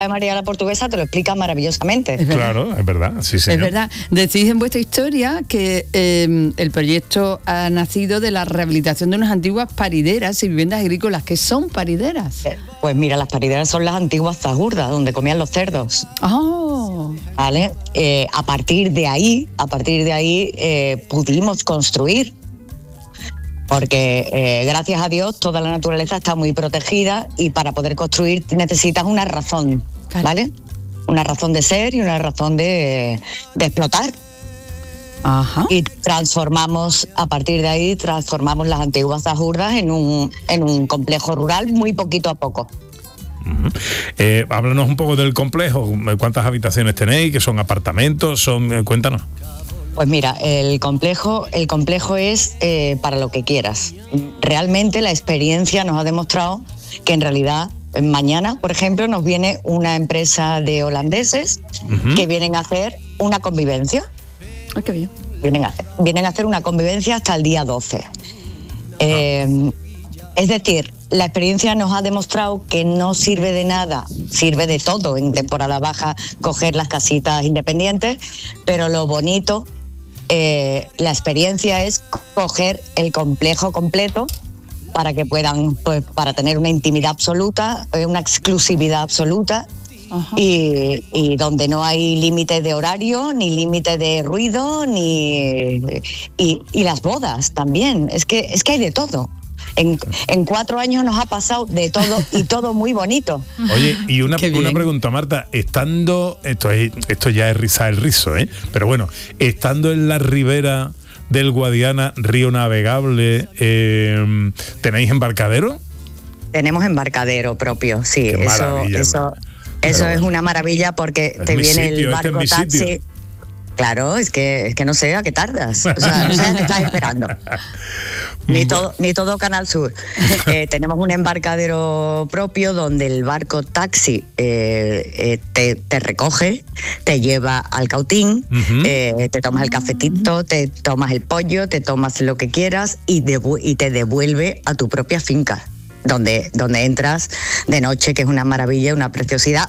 María la Portuguesa te lo explica maravillosamente. Claro, es verdad, sí, señor. Es verdad. Decís en vuestra historia que el proyecto ha nacido de la rehabilitación de unas antiguas parideras y viviendas agrícolas. ¿Qué son parideras? Pues mira, las parideras son las antiguas zahurdas, donde comían los cerdos. Oh. ¿Vale? A partir de ahí pudimos construir. Porque gracias a Dios toda la naturaleza está muy protegida y para poder construir necesitas una razón, ¿vale? Una razón de ser y una razón de explotar. Ajá. Y a partir de ahí transformamos las antiguas zahurdas en un complejo rural muy poquito a poco. Háblanos un poco del complejo. ¿Cuántas habitaciones tenéis? ¿Qué son apartamentos? Cuéntanos. Pues mira, el complejo es para lo que quieras. Realmente la experiencia nos ha demostrado que en realidad mañana, por ejemplo, nos viene una empresa de holandeses que vienen a hacer una convivencia. Ah, qué bien. Vienen a hacer una convivencia hasta el día 12. Es decir, la experiencia nos ha demostrado que no sirve de nada, sirve de todo en temporada baja coger las casitas independientes, pero lo bonito, la experiencia es coger el complejo completo para que puedan, pues, para tener una intimidad absoluta, una exclusividad absoluta. Y donde no hay límite de horario, ni límite de ruido, y las bodas también. Es que hay de todo. En 4 años nos ha pasado de todo y todo muy bonito. Oye, y una pregunta, Marta, estando, esto ya es rizar el rizo, pero bueno, estando en la ribera del Guadiana, río navegable, ¿tenéis embarcadero? Tenemos embarcadero propio, sí. Qué Eso es una maravilla porque te viene el barco taxi. Claro, es que no sé a qué tardas. O sea, no sé a qué estás esperando. Ni todo Canal Sur. Tenemos un embarcadero propio donde el barco taxi te recoge, te lleva al Cautín, te tomas el cafetito, te tomas el pollo, te tomas lo que quieras y te devuelve a tu propia finca. Donde entras de noche, que es una maravilla, una preciosidad,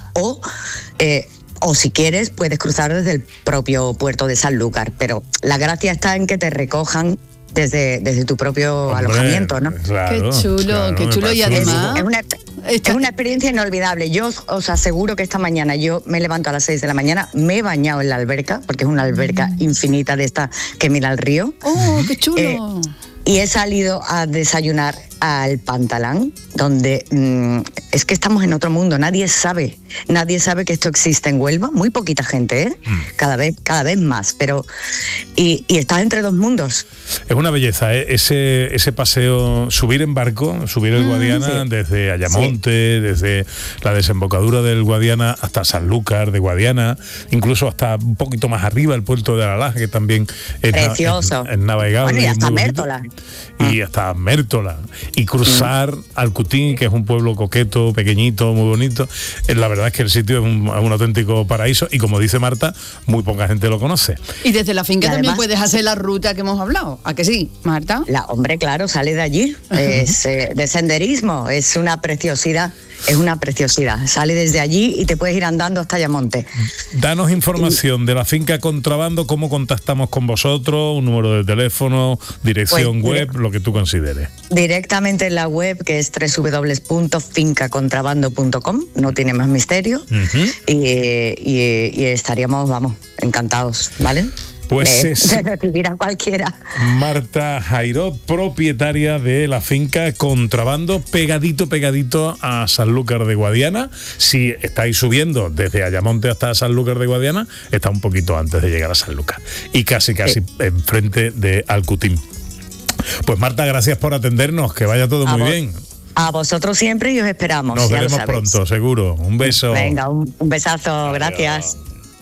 o si quieres puedes cruzar desde el propio puerto de Sanlúcar, pero la gracia está en que te recojan desde tu propio alojamiento, ¿no? Claro, qué chulo, y además es una experiencia inolvidable. Yo os aseguro que esta mañana yo me levanto a las 6 de la mañana, me he bañado en la alberca, porque es una alberca infinita de esta que mira al río. ¡Oh, qué chulo! Y he salido a desayunar al Pantalán, donde es que estamos en otro mundo. Nadie sabe que esto existe en Huelva. Muy poquita gente, cada vez más. Pero y estás entre dos mundos. Es una belleza, ese paseo, subir en barco, subir el Guadiana, desde Ayamonte, desde la desembocadura del Guadiana hasta Sanlúcar de Guadiana, incluso hasta un poquito más arriba el puerto de Alalaje, que también es precioso, es navegable. Bueno, y hasta Mértola. Y hasta Mértola. Y cruzar Alcutín, que es un pueblo coqueto, pequeñito, muy bonito. La verdad es que el sitio es un auténtico paraíso y, como dice Marta, muy poca gente lo conoce. Y desde la finca también puedes hacer la ruta que hemos hablado. ¿A que sí, Marta? Hombre, claro, sale de allí. Es de senderismo, es una preciosidad. Es una preciosidad. Sale desde allí y te puedes ir andando hasta Ayamonte. Danos información de la finca Contrabando, cómo contactamos con vosotros, un número de teléfono, dirección web, lo que tú consideres. Directamente en la web, que es www.fincacontrabando.com, no tiene más misterio, y estaríamos, encantados, ¿vale? Pues de recibir a cualquiera. Marta Jairó, propietaria de la finca Contrabando, pegadito a Sanlúcar de Guadiana. Si estáis subiendo desde Ayamonte hasta Sanlúcar de Guadiana, está un poquito antes de llegar a Sanlúcar y casi enfrente de Alcutín. Pues Marta, gracias por atendernos, que vaya todo muy bien. A vosotros siempre y os esperamos. Nos veremos pronto, seguro. Un beso. Venga, un besazo. Adiós. Gracias.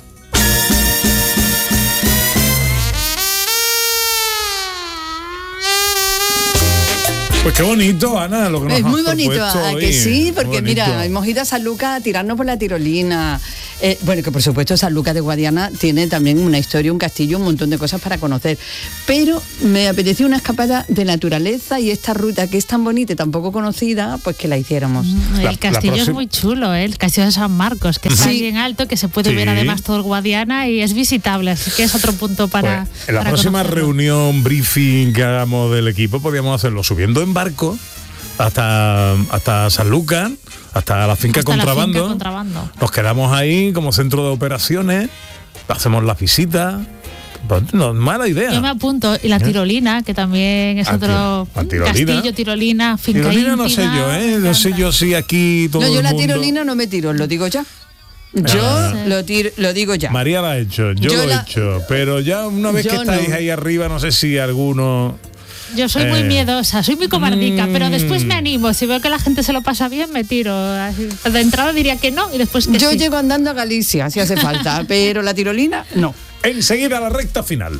Pues qué bonito, Ana, lo que nos has propuesto. Es muy bonito, ¿a que sí? Porque mira, hemos ido a Sanlúcar a tirarnos por la tirolina, Bueno, que por supuesto Sanlúcar de Guadiana tiene también una historia, un castillo, un montón de cosas para conocer. Pero me apeteció una escapada de naturaleza y esta ruta que es tan bonita y tan poco conocida, pues que la hiciéramos. El castillo es muy chulo, el castillo de San Marcos, que está bien alto, que se puede ver además todo el Guadiana y es visitable, así que es otro punto para... Pues, en la próxima reunión, briefing que hagamos del equipo, podríamos hacerlo subiendo en barco hasta Sanlúcar, hasta la finca Contrabando. Nos quedamos ahí como centro de operaciones, hacemos las visitas. No, mala idea. Yo me apunto. Y la Tirolina, que también es otro castillo, Tirolina, finca Tirolina íntima, no sé yo, no sé yo si aquí todo el mundo... la Tirolina no me tiro, lo digo ya. Yo lo digo ya. María la ha hecho, yo lo he hecho, pero ya una vez que estáis ahí arriba, no sé si alguno... Yo soy muy miedosa, soy muy cobardica, pero después me animo. Si veo que la gente se lo pasa bien, me tiro. De entrada diría que no y después que yo sí. Llego andando a Galicia, si hace falta, pero la Tirolina, no. Enseguida la recta final.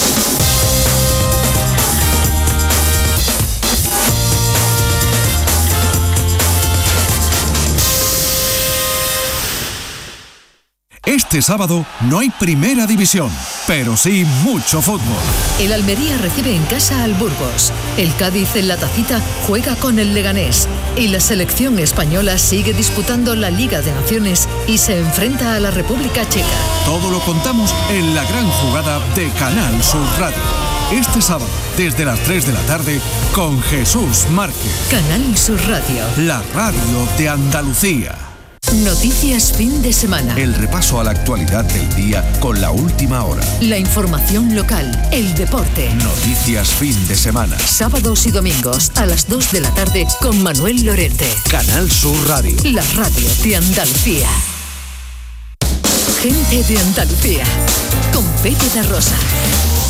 Este sábado no hay primera división, pero sí mucho fútbol. El Almería recibe en casa al Burgos. El Cádiz en la Tacita juega con el Leganés. Y la selección española sigue disputando la Liga de Naciones y se enfrenta a la República Checa. Todo lo contamos en la gran jugada de Canal Sur Radio. Este sábado, desde las 3 de la tarde, con Jesús Márquez. Canal Sur Radio. La radio de Andalucía. Noticias fin de semana. El repaso a la actualidad del día con la última hora. La información local, el deporte. Noticias fin de semana. Sábados y domingos a las 2 de la tarde con Manuel Lorente. Canal Sur Radio. La radio de Andalucía. Gente de Andalucía. Con Pepe da Rosa.